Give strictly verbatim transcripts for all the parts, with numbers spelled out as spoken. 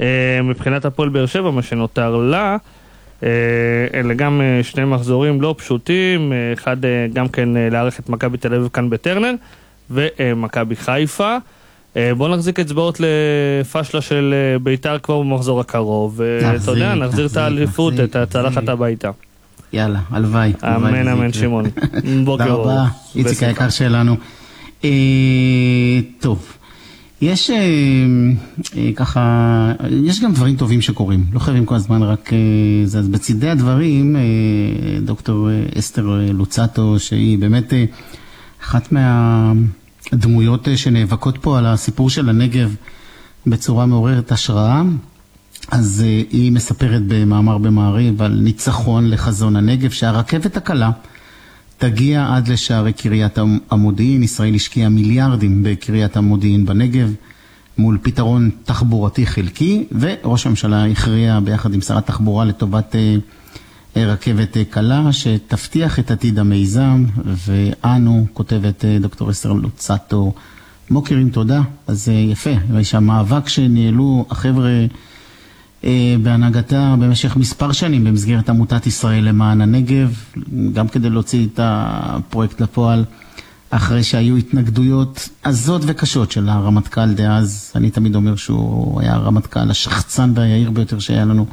מבחינת הפועל באר שבע, מה שנותר לה, אלה גם שני מחזורים לא פשוטים, אחד גם כן לארח את מכבי תל אביב כאן בטרנר, ומכבי חיפה. בואו נחזיק אצבעות לפשלה של ביתר כבר במחזור הקרוב, ואתה יודע, נחזיר את האליפות, את הצלחת הביתה. יאללה, הלוואי. אמן, אמן, שמעון. בוקר אור. תודה רבה, איציק היקר שלנו. טוב, יש ככה, יש גם דברים טובים שקורים, לא חייבים כל הזמן רק, אז בצדי הדברים, דוקטור אסתר לוצטו, שהיא באמת אחת מהדמויות שנאבקות פה על הסיפור של הנגב בצורה מעוררת השראה, אז היא מספרת במאמר במעריב על ניצחון לחזון הנגב, שהרכבת הקלה תגיע עד לשערי קריית המודיעין. ישראל השקיעה מיליארדים בקריית המודיעין בנגב, מול פתרון תחבורתי חלקי, וראש הממשלה הכריע ביחד עם שר התחבורה לטובת רכבת קלה, שתבטיח את עתיד המיזם, ואנו, כותבת דוקטור אסתר לוצטו, מוקירים תודה. אז יפה, שהמאבק שניהלו החבר'ה בהנהגתה במשך מספר שנים במסגרת עמותת ישראל למען הנגב, גם כדי להוציא את הפרויקט לפועל, אחרי שהיו התנגדויות עזות וקשות של הרמטכ"ל דאז. אני תמיד אומר שהוא היה הרמטכ"ל השחצן והיעיר ביותר שהיה לנו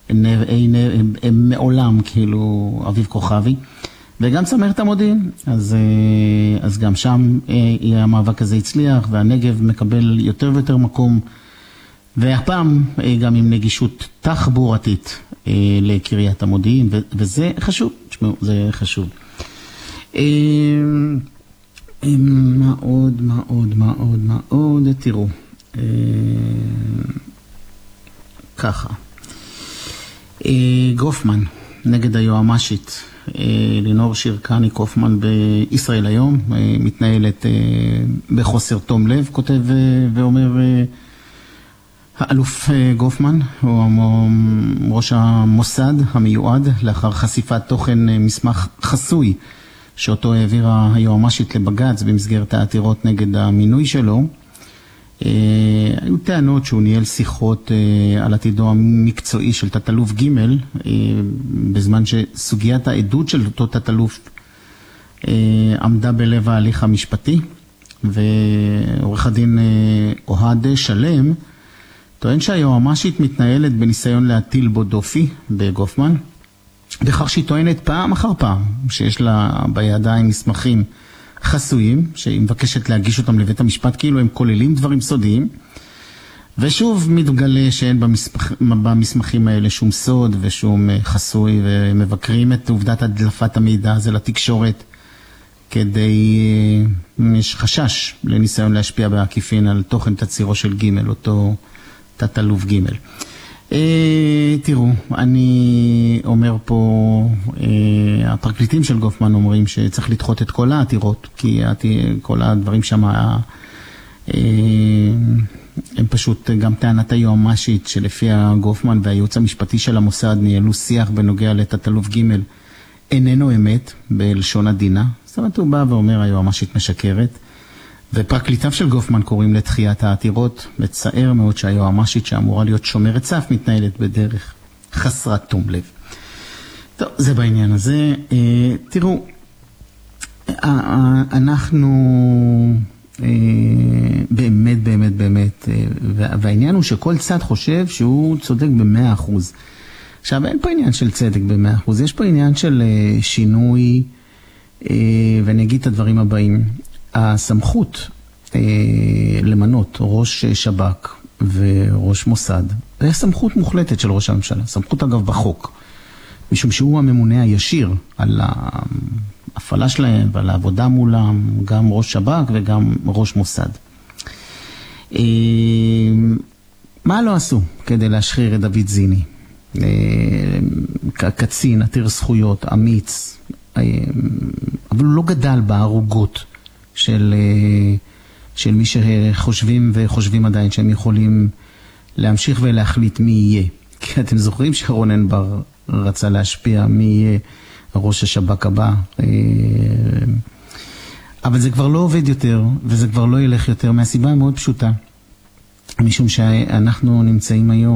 מעולם, כאילו אביב כוכבי, וגם צמרת המודיעין. אז, אז גם שם המאבק הזה הצליח, והנגב מקבל יותר ויותר מקום, והפעם גם עם נגישות תחבורתית לקריית המודיעין, וזה חשוב, תשמעו, זה חשוב. מה עוד, מה עוד, מה עוד, מה עוד, תראו. ככה. גופמן, נגד היועמ"שית, לינור שירקני קופמן בישראל היום, מתנהלת בחוסר תום לב, כותב ואומר האלוף גופמן, הוא ראש המוסד המיועד, לאחר חשיפת תוכן מסמך חסוי שאותו העבירה היועמ"שית לבג"ץ במסגרת העתירות נגד המינוי שלו. היו טענות שהוא ניהל שיחות על עתידו המקצועי של תת-אלוף ג' בזמן שסוגיית העדות של אותו תת-אלוף עמדה בלב ההליך המשפטי, ועורך הדין אוהד שלם טוען שהיועמ"שית מתנהלת בניסיון להטיל בו דופי בגופמן, בכך שהיא טוענת פעם אחר פעם שיש לה בידיים מסמכים חסויים, שהיא מבקשת להגיש אותם לבית המשפט כאילו הם כוללים דברים סודיים, ושוב מתגלה שאין במסמכ... במסמכים האלה שום סוד ושום חסוי, ומבקרים את עובדת הדלפת המידע הזה לתקשורת, כדי, יש חשש לניסיון להשפיע בעקיפין על תוכן תצהירו של ג' אותו תת-אלוף ג'. אה, תראו, אני אומר פה, אה, הפרקליטים של גופמן אומרים שצריך לדחות את כל העתירות, כי כל הדברים שם, אה, הם פשוט גם טענת היועמ"שית שלפיה גופמן והייעוץ המשפטי של המוסד ניהלו שיח בנוגע לתת-אלוף ג' איננו אמת בלשון עדינה. זאת אומרת, הוא בא ואומר היועמ"שית משקרת, ופרקליטיו של גופמן קוראים לתחיית העתירות. מצער מאוד שהיועמ"שית שאמורה להיות שומרת סף מתנהלת בדרך חסרת תום לב. טוב, זה בעניין הזה. תראו, אנחנו באמת באמת באמת, והעניין הוא שכל צד חושב שהוא צודק במאה אחוז. עכשיו, אין פה עניין של צדק במאה אחוז, יש פה עניין של שינוי, ואני אגיד את הדברים הבאים. הסמכות אה, למנות ראש שב"כ וראש מוסד, זה סמכות מוחלטת של ראש הממשלה, סמכות אגב בחוק, משום שהוא הממונה הישיר על ההפעלה שלהם ועל העבודה מולם, גם ראש שב"כ וגם ראש מוסד. אה, מה לא עשו כדי להשחיר את דוד זיני? אה, קצין, עתיר זכויות, אמיץ, אה, אבל הוא לא גדל בערוגות של, של מי שחושבים וחושבים עדיין שהם יכולים להמשיך ולהחליט מי יהיה. כי אתם זוכרים שרונן בר רצה להשפיע מי יהיה ראש השב"כ הבא. אבל זה כבר לא עובד יותר, וזה כבר לא ילך יותר, מהסיבה מאוד פשוטה. משום שאנחנו נמצאים היום